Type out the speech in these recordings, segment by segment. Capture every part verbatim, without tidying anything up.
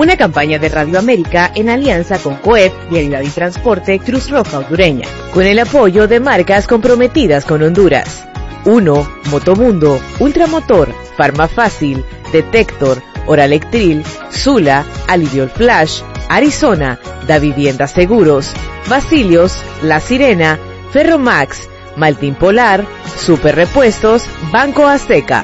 Una campaña de Radio América en alianza con COEP, Vialidad y Transporte Cruz Roja Hondureña, con el apoyo de marcas comprometidas con Honduras. uno. Motomundo, Ultramotor, Farmafácil, Detector, Oralectril, Zula, Aliviol Flash, Arizona, Da Vivienda Seguros, Basilios, La Sirena, Ferromax, Maltín Polar, Super Repuestos, Banco Azteca.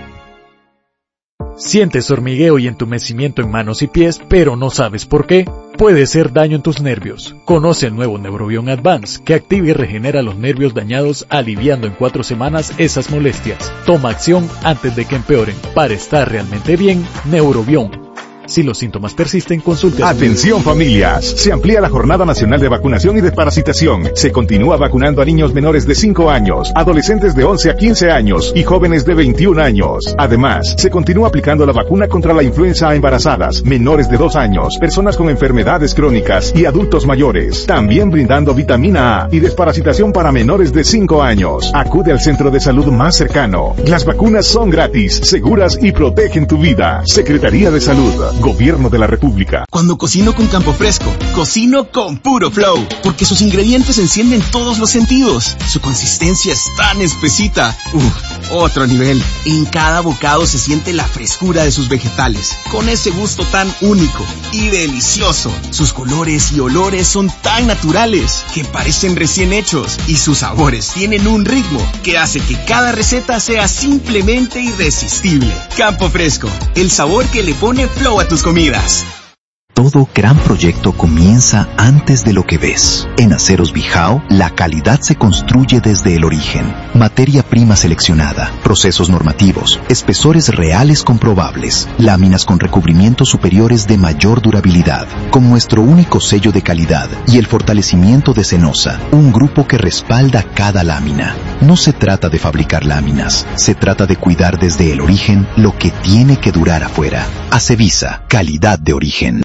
¿Sientes hormigueo y entumecimiento en manos y pies, pero no sabes por qué? Puede ser daño en tus nervios. Conoce el nuevo Neurobion Advance, que activa y regenera los nervios dañados, aliviando en cuatro semanas esas molestias. Toma acción antes de que empeoren. Para estar realmente bien, Neurobion. Si los síntomas persisten, consulte. Atención familias, se amplía la Jornada Nacional de Vacunación y Desparasitación. Se continúa vacunando a niños menores de cinco años, adolescentes de once a quince años y jóvenes de veintiún años. Además, se continúa aplicando la vacuna contra la influenza a embarazadas, menores de dos años, personas con enfermedades crónicas y adultos mayores. También brindando vitamina A y desparasitación para menores de cinco años. Acude al centro de salud más cercano. Las vacunas son gratis, seguras y protegen tu vida. Secretaría de Salud. Gobierno de la República. Cuando cocino con Campo Fresco, cocino con puro flow, porque sus ingredientes encienden todos los sentidos. Su consistencia es tan espesita. Uf, otro nivel. En cada bocado se siente la frescura de sus vegetales, con ese gusto tan único y delicioso. Sus colores y olores son tan naturales que parecen recién hechos, y sus sabores tienen un ritmo que hace que cada receta sea simplemente irresistible. Campo Fresco, el sabor que le pone flow a tus comidas. Todo gran proyecto comienza antes de lo que ves. En Aceros Bijao, la calidad se construye desde el origen. Materia prima seleccionada, procesos normativos, espesores reales comprobables, láminas con recubrimientos superiores de mayor durabilidad, con nuestro único sello de calidad y el fortalecimiento de Cenosa, un grupo que respalda cada lámina. No se trata de fabricar láminas, se trata de cuidar desde el origen lo que tiene que durar afuera. Acevisa, calidad de origen.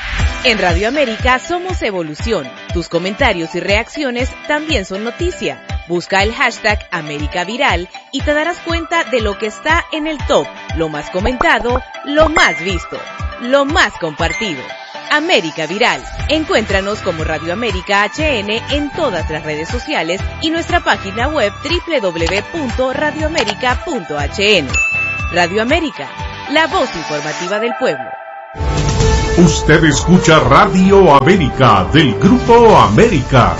En Radio América somos evolución. Tus comentarios y reacciones también son noticia. Busca el hashtag América Viral y te darás cuenta de lo que está en el top, lo más comentado, lo más visto, lo más compartido. América Viral. Encuéntranos como Radio América H N en todas las redes sociales y nuestra página web doble u doble u doble u punto radio américa punto h n. Radio América, la voz informativa del pueblo. Usted escucha Radio América del Grupo América.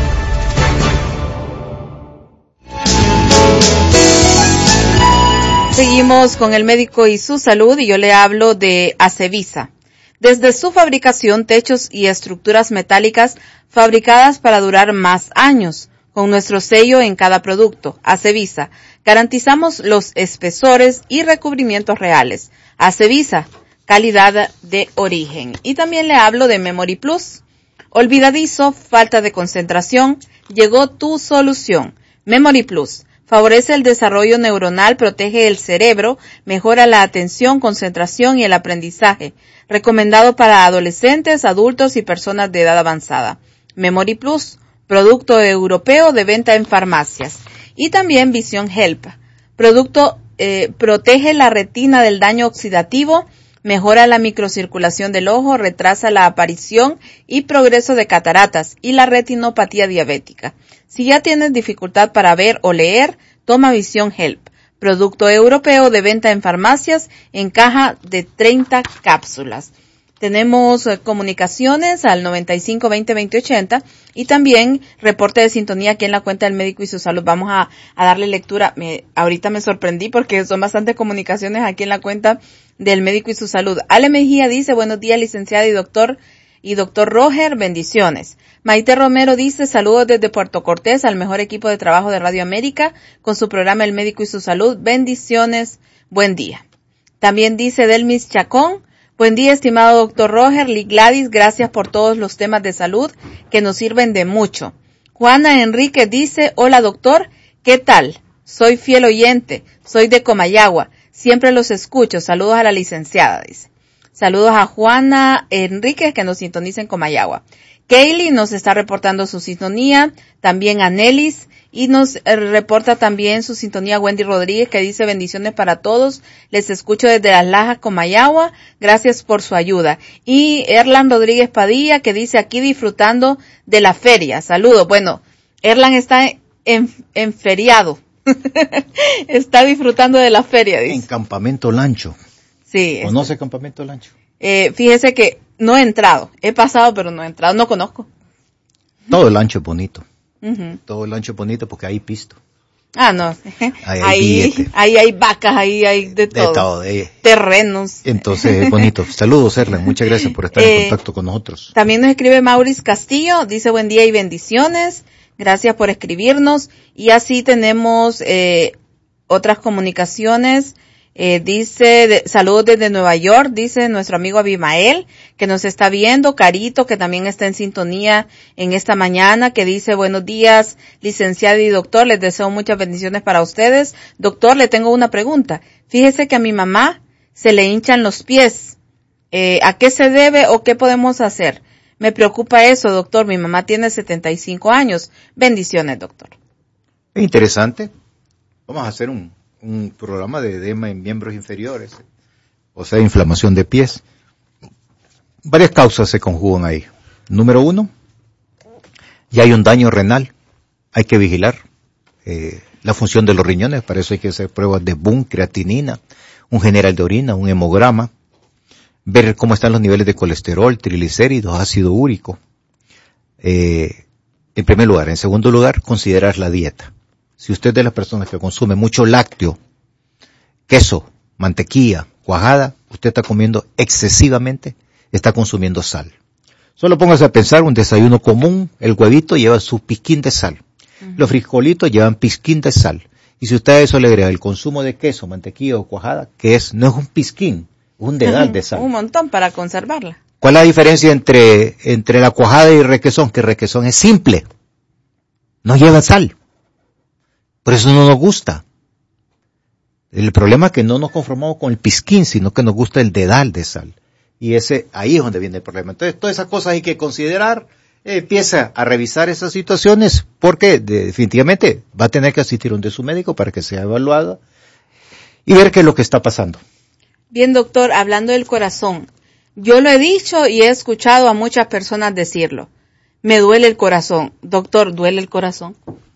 Seguimos con el médico y su salud y yo le hablo de Acevisa. Desde su fabricación, techos y estructuras metálicas fabricadas para durar más años. Con nuestro sello en cada producto, Acevisa, garantizamos los espesores y recubrimientos reales. Acevisa, calidad de origen. Y también le hablo de Memory Plus. Olvidadizo, falta de concentración, llegó tu solución. Memory Plus favorece el desarrollo neuronal, protege el cerebro, mejora la atención, concentración y el aprendizaje. Recomendado para adolescentes, adultos y personas de edad avanzada. Memory Plus, producto europeo de venta en farmacias. Y también Vision Help, producto eh, protege la retina del daño oxidativo, mejora la microcirculación del ojo, retrasa la aparición y progreso de cataratas y la retinopatía diabética. Si ya tienes dificultad para ver o leer, toma Vision Help, producto europeo de venta en farmacias en caja de treinta cápsulas. Tenemos eh, comunicaciones al noventa y cinco veinte veinte ochenta y también reporte de sintonía aquí en la cuenta del médico y su salud. Vamos a, a darle lectura. Me, ahorita me sorprendí porque son bastantes comunicaciones aquí en la cuenta del médico y su salud. Ale Mejía dice, buenos días licenciada y doctor y doctor Roger, bendiciones. Maite Romero dice, saludos desde Puerto Cortés al mejor equipo de trabajo de Radio América con su programa El Médico y su Salud. Bendiciones, buen día. También dice Delmis Chacón, buen día estimado doctor Roger, Lee Gladys, gracias por todos los temas de salud que nos sirven de mucho. Juana Enrique dice, hola doctor, ¿qué tal? Soy fiel oyente, soy de Comayagua, siempre los escucho, saludos a la licenciada, dice. Saludos a Juana Enríquez que nos sintoniza en Comayagua. Kaylee nos está reportando su sintonía, también a Nelis Y nos eh, reporta también su sintonía Wendy Rodríguez, que dice bendiciones para todos. Les escucho desde Las Lajas, Comayagua. Gracias por su ayuda. Y Erlan Rodríguez Padilla, que dice aquí disfrutando de la feria. Saludos. Bueno, Erlan está en, en feriado. Está disfrutando de la feria, dice. En Campamento Lancho. Sí. ¿Conoce está. Campamento Lancho? Eh, fíjese que no he entrado. He pasado, pero no he entrado. No conozco. Todo el Lancho es bonito. Uh-huh. Todo el Lancho es bonito porque hay pisto. Ah, no. Ahí hay, ahí, ahí hay vacas, ahí hay de todo. De todo eh. Terrenos. Entonces, es bonito. Saludos, Erlen. Muchas gracias por estar eh, en contacto con nosotros. También nos escribe Maurice Castillo. Dice buen día y bendiciones. Gracias por escribirnos. Y así tenemos eh, otras comunicaciones. Eh, dice, de, saludos desde Nueva York, dice nuestro amigo Abimael, que nos está viendo. Carito, que también está en sintonía en esta mañana, que dice, buenos días, licenciado y doctor, les deseo muchas bendiciones para ustedes. Doctor, le tengo una pregunta. Fíjese que a mi mamá se le hinchan los pies. Eh, ¿a qué se debe o qué podemos hacer? Me preocupa eso, doctor. Mi mamá tiene setenta y cinco años. Bendiciones, doctor. Es interesante. Vamos a hacer un, un programa de edema en miembros inferiores, o sea, inflamación de pies. Varias causas se conjugan ahí. Número uno, ya hay un daño renal. Hay que vigilar eh, la función de los riñones. Para eso hay que hacer pruebas de B U N, creatinina, un general de orina, un hemograma. Ver cómo están los niveles de colesterol, triglicéridos, ácido úrico. Eh, en primer lugar. En segundo lugar, considerar la dieta. Si usted es de las personas que consume mucho lácteo, queso, mantequilla, cuajada, usted está comiendo excesivamente, está consumiendo sal. Solo póngase a pensar, un desayuno común, el huevito lleva su pizquín de sal. Uh-huh. Los frijolitos llevan pizquín de sal. Y si usted a eso le agrega el consumo de queso, mantequilla o cuajada, que es, no es un pizquín, un dedal de sal. Un montón para conservarla. ¿Cuál es la diferencia entre, entre la cuajada y el requesón? Que el requesón es simple. No lleva sal. Por eso no nos gusta. El problema es que no nos conformamos con el pizquín, sino que nos gusta el dedal de sal. Y ese, ahí es donde viene el problema. Entonces, todas esas cosas hay que considerar. Eh, empieza a revisar esas situaciones, porque de, definitivamente va a tener que asistir donde su médico para que sea evaluado y ver qué es lo que está pasando. Bien, doctor, hablando del corazón, yo lo he dicho y he escuchado a muchas personas decirlo. Me duele el corazón. Doctor, ¿duele el corazón?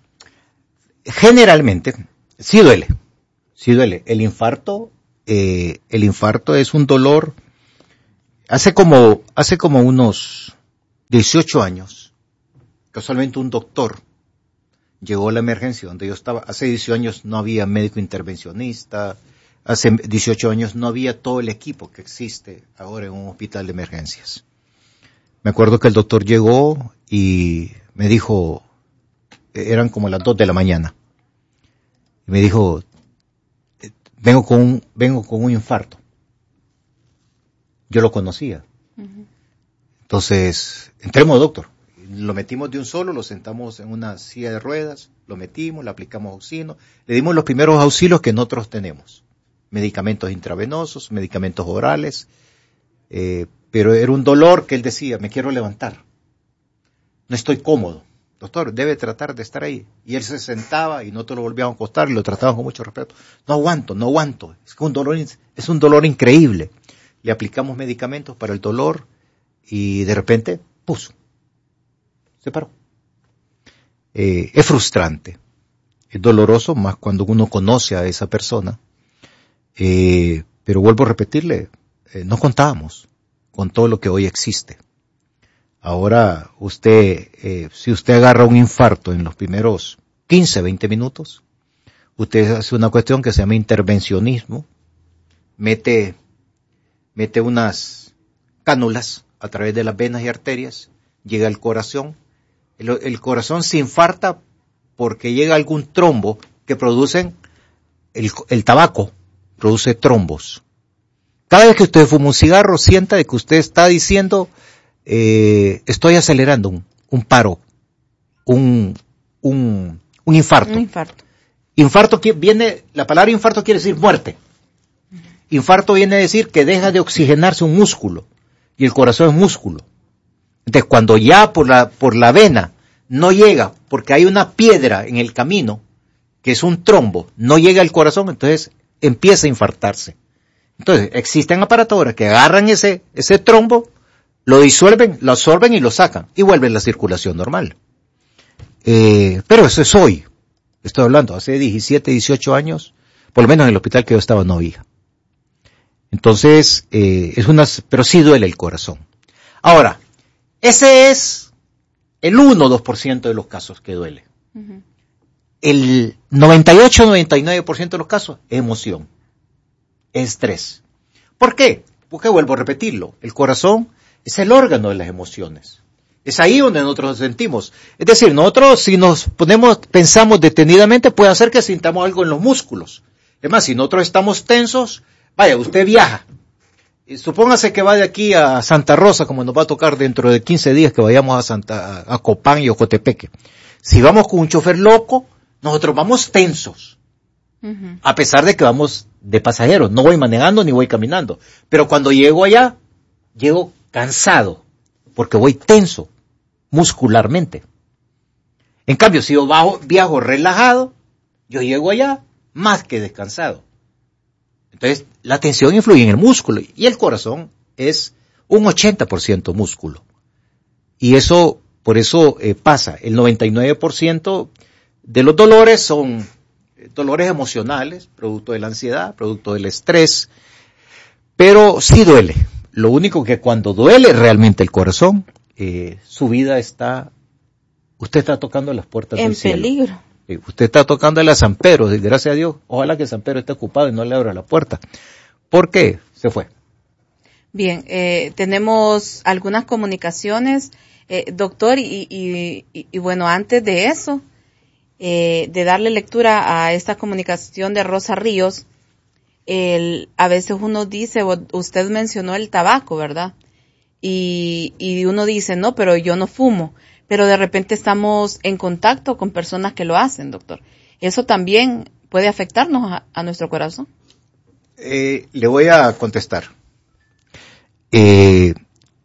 Generalmente, sí duele. Sí duele. El infarto, eh, el infarto es un dolor. Hace como, hace como unos dieciocho años, casualmente un doctor llegó a la emergencia donde yo estaba. Hace dieciocho años no había médico intervencionista. Hace dieciocho años no había todo el equipo que existe ahora en un hospital de emergencias. Me acuerdo que el doctor llegó y me dijo, eran como las dos de la mañana, y me dijo, vengo con un, vengo con un infarto. Yo lo conocía. Uh-huh. Entonces, entremos, doctor. Lo metimos de un solo, lo sentamos en una silla de ruedas, lo metimos, le aplicamos oxígeno, le dimos los primeros auxilios que nosotros tenemos. Medicamentos intravenosos, medicamentos orales, eh, pero era un dolor que él decía, me quiero levantar, no estoy cómodo. Doctor, debe tratar de estar ahí. Y él se sentaba y nosotros lo volvíamos a acostar y lo trataban con mucho respeto. No aguanto, no aguanto, es un dolor, es un dolor increíble. Le aplicamos medicamentos para el dolor y de repente, puso, se paró. Eh, es frustrante, es doloroso, más cuando uno conoce a esa persona. Eh, pero vuelvo a repetirle, eh, no contábamos con todo lo que hoy existe. Ahora usted, eh, si usted agarra un infarto en los primeros quince, veinte minutos, usted hace una cuestión que se llama intervencionismo, mete, mete unas cánulas a través de las venas y arterias, llega al corazón, el, el corazón se infarta porque llega algún trombo que producen el, el tabaco, produce trombos. Cada vez que usted fuma un cigarro, sienta de que usted está diciendo, eh, estoy acelerando un, un paro, un, un, un infarto. Un infarto. Infarto viene, la palabra infarto quiere decir muerte. Infarto viene a decir que deja de oxigenarse un músculo, y el corazón es músculo. Entonces, cuando ya por la, por la vena no llega porque hay una piedra en el camino, que es un trombo, no llega al corazón, entonces empieza a infartarse. Entonces, existen aparatos que agarran ese, ese trombo, lo disuelven, lo absorben y lo sacan, y vuelven la circulación normal. Eh, pero eso es hoy. Estoy hablando, hace diecisiete, dieciocho años, por lo menos en el hospital que yo estaba no había. Entonces, eh, es una, pero sí duele el corazón. Ahora, ese es el uno o dos por ciento de los casos que duele. Uh-huh. El noventa y ocho, noventa y nueve por ciento de los casos es emoción, es estrés. ¿Por qué? Porque vuelvo a repetirlo, el corazón es el órgano de las emociones. Es ahí donde nosotros nos sentimos. Es decir, nosotros si nos ponemos, pensamos detenidamente, puede hacer que sintamos algo en los músculos. Es más, si nosotros estamos tensos, vaya, usted viaja. Y supóngase que va de aquí a Santa Rosa, como nos va a tocar dentro de quince días que vayamos a Santa, a Copán y Ocotepeque. Si vamos con un chofer loco, nosotros vamos tensos. Uh-huh. A pesar de que vamos de pasajeros, no voy manejando ni voy caminando. Pero cuando llego allá, llego cansado, porque voy tenso, muscularmente. En cambio, si yo bajo, viajo relajado, yo llego allá más que descansado. Entonces, la tensión influye en el músculo, y el corazón es un ochenta por ciento músculo. Y eso, por eso eh, pasa, el noventa y nueve por ciento de los dolores son dolores emocionales, producto de la ansiedad, producto del estrés, pero sí duele. Lo único que cuando duele realmente el corazón, eh, su vida está, usted está tocando las puertas del cielo. En peligro. Eh, usted está tocando a San Pedro, gracias a Dios, ojalá que San Pedro esté ocupado y no le abra la puerta. ¿Por qué? Se fue. Bien, eh, tenemos algunas comunicaciones, eh, doctor, y, y, y, y bueno, antes de eso, eh, de darle lectura a esta comunicación de Rosa Ríos, El, a veces uno dice, usted mencionó el tabaco, ¿verdad? Y, y uno dice, no, pero yo no fumo. Pero de repente estamos en contacto con personas que lo hacen, doctor. ¿Eso también puede afectarnos a, a nuestro corazón? Eh, le voy a contestar. Eh,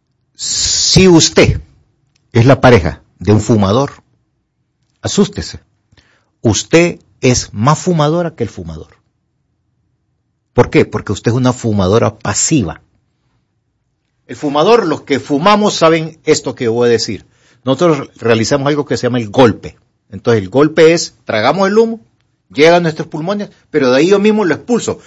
si usted es la pareja de un fumador, asústese. Usted es más fumadora que el fumador. ¿Por qué? Porque usted es una fumadora pasiva. El fumador, los que fumamos saben esto que voy a decir. Nosotros realizamos algo que se llama el golpe. Entonces el golpe es, tragamos el humo, llega a nuestros pulmones, pero de ahí yo mismo lo expulso.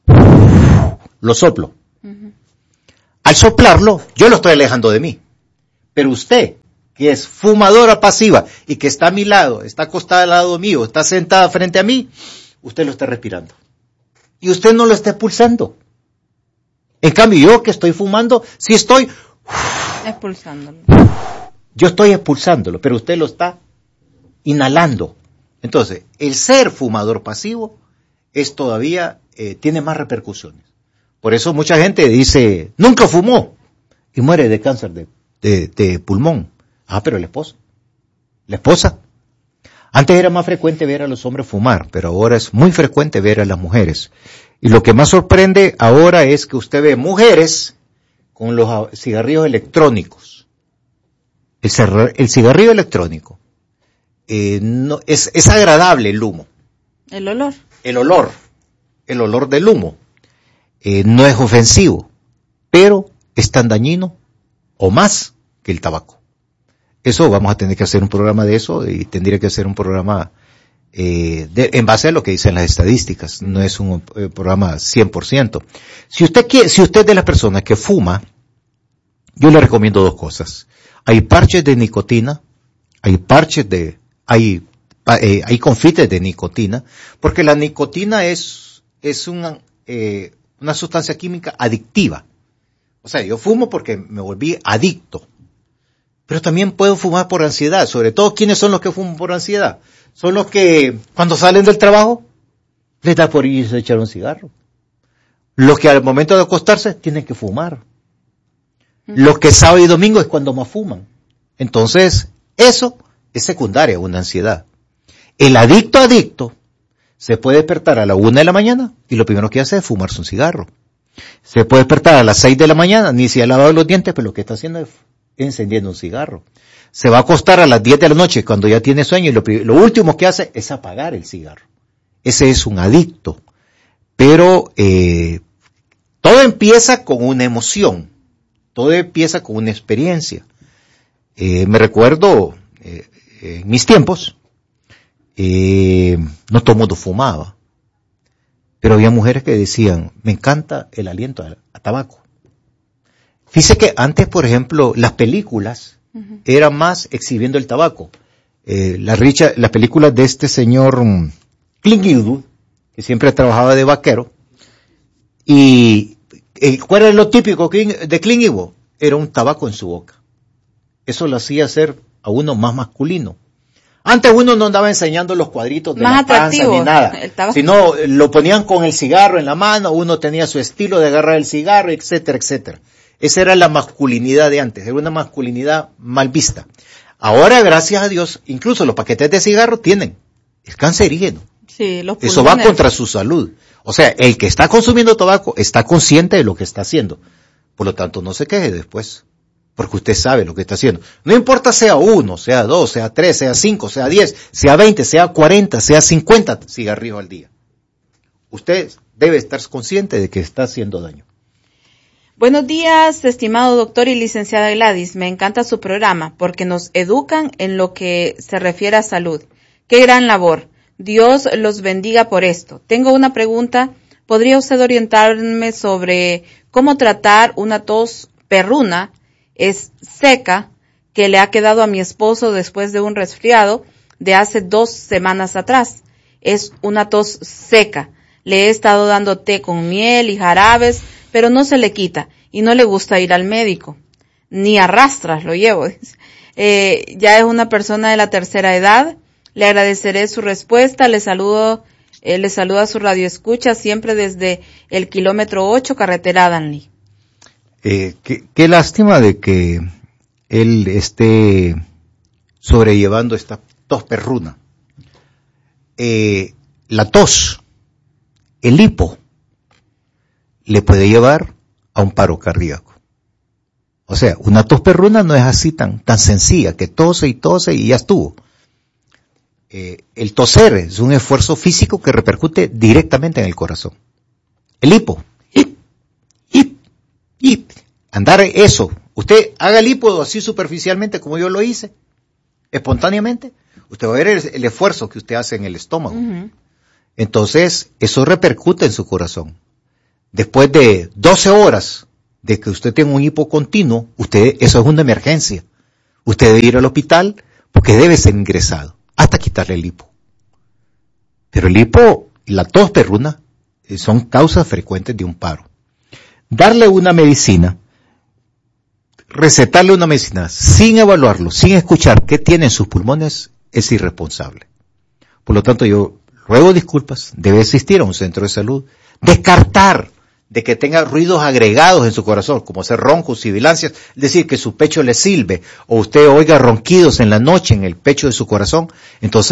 Lo soplo. Uh-huh. Al soplarlo, yo lo estoy alejando de mí. Pero usted, que es fumadora pasiva y que está a mi lado, está acostada al lado mío, está sentada frente a mí, usted lo está respirando. Y usted no lo está expulsando. En cambio, yo que estoy fumando, sí estoy expulsándolo. Yo estoy expulsándolo, pero usted lo está inhalando. Entonces, el ser fumador pasivo es todavía, eh, tiene más repercusiones. Por eso mucha gente dice, nunca fumó, y muere de cáncer de, de, de pulmón. Ah, pero la esposa. La esposa. Antes era más frecuente ver a los hombres fumar, pero ahora es muy frecuente ver a las mujeres. Y lo que más sorprende ahora es que usted ve mujeres con los cigarrillos electrónicos. El, cer- el cigarrillo electrónico eh, no, es, es agradable el humo. El olor. El olor. El olor del humo. Eh, no es ofensivo, pero es tan dañino o más que el tabaco. Eso vamos a tener que hacer un programa de eso y tendría que hacer un programa eh, de, en base a lo que dicen las estadísticas. No es un eh, programa cien por ciento. Si usted quiere, si usted es de las personas que fuma, yo le recomiendo dos cosas. Hay parches de nicotina, hay parches de, hay, eh, hay confites de nicotina, porque la nicotina es, es una, eh, una sustancia química adictiva. O sea, yo fumo porque me volví adicto. Pero también puedo fumar por ansiedad. Sobre todo, ¿quiénes son los que fuman por ansiedad? Son los que, cuando salen del trabajo, les da por irse a echar un cigarro. Los que al momento de acostarse tienen que fumar. Los que sábado y domingo es cuando más fuman. Entonces, eso es secundaria, una ansiedad. El adicto adicto se puede despertar a la una de la mañana y lo primero que hace es fumarse un cigarro. Se puede despertar a las seis de la mañana, ni se ha lavado los dientes, pero lo que está haciendo es encendiendo un cigarro. se va a acostar a las diez de la noche cuando ya tiene sueño y lo, lo último que hace es apagar el cigarro. Ese es un adicto. Pero eh, todo empieza con una emoción, todo empieza con una experiencia. Eh, me recuerdo, eh, en mis tiempos, eh, no todo el mundo fumaba, pero había mujeres que decían, me encanta el aliento a, a tabaco. Fíjese que antes, por ejemplo, las películas uh-huh. eran más exhibiendo el tabaco. Eh, la richa, las películas de este señor um, Clint Eastwood, que siempre trabajaba de vaquero, y eh, ¿cuál era lo típico de Clint Eastwood? Era un tabaco en su boca. Eso lo hacía hacer a uno más masculino. Antes uno no andaba enseñando los cuadritos de más la panza ni nada, sino lo ponían con el cigarro en la mano, uno tenía su estilo de agarrar el cigarro, etcétera, etcétera. Esa era la masculinidad de antes, era una masculinidad mal vista. Ahora, gracias a Dios, incluso los paquetes de cigarro tienen, es cancerígeno. Sí, los Eso va contra su salud. O sea, el que está consumiendo tabaco está consciente de lo que está haciendo. Por lo tanto, no se queje después, porque usted sabe lo que está haciendo. No importa sea uno, sea dos, sea tres, sea cinco, sea diez, sea veinte, sea cuarenta, sea cincuenta cigarrillos al día. Usted debe estar consciente de que está haciendo daño. Buenos días, estimado doctor y licenciada Gladys. Me encanta su programa porque nos educan en lo que se refiere a salud. ¡Qué gran labor! Dios los bendiga por esto. Tengo una pregunta. ¿Podría usted orientarme sobre cómo tratar una tos perruna, es seca, que le ha quedado a mi esposo después de un resfriado de hace dos semanas atrás? Es una tos seca. Le he estado dando té con miel y jarabes, pero no se le quita y no le gusta ir al médico. Ni arrastras lo llevo. Eh, ya es una persona de la tercera edad. Le agradeceré su respuesta. Le saludo, eh, le saluda su radioescucha siempre desde el kilómetro ocho, carretera Danlí. Eh, qué, qué lástima de que él esté sobrellevando esta tos perruna. Eh, la tos, el hipo, le puede llevar a un paro cardíaco. O sea, una tos perruna no es así tan, tan sencilla, que tose y tose y ya estuvo. Eh, el toser es un esfuerzo físico que repercute directamente en el corazón. El hipo, hip, hip, hip. Andar eso, usted haga el hipo así superficialmente como yo lo hice, espontáneamente, usted va a ver el, el esfuerzo que usted hace en el estómago. Uh-huh. Entonces, eso repercute en su corazón. Después de doce horas de que usted tenga un hipo continuo, usted, eso es una emergencia. Usted debe ir al hospital porque debe ser ingresado hasta quitarle el hipo. Pero el hipo y la tos perruna son causas frecuentes de un paro. Darle una medicina, recetarle una medicina sin evaluarlo, sin escuchar qué tiene en sus pulmones, es irresponsable. Por lo tanto, yo ruego disculpas, debe asistir a un centro de salud, descartar de que tenga ruidos agregados en su corazón, como hacer roncos, sibilancias, es decir, que su pecho le silbe, o usted oiga ronquidos en la noche en el pecho de su corazón, entonces